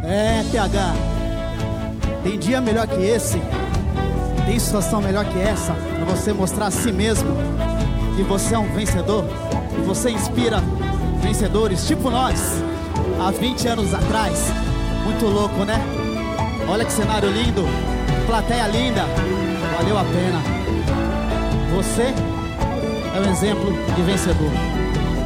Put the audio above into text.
É, TH, tem dia melhor que esse, tem situação melhor que essa, pra você mostrar a si mesmo que você é um vencedor, que você inspira vencedores tipo nós, há 20 anos atrás. Muito louco, né? Olha que cenário lindo, plateia linda, valeu a pena. Você é um exemplo de vencedor.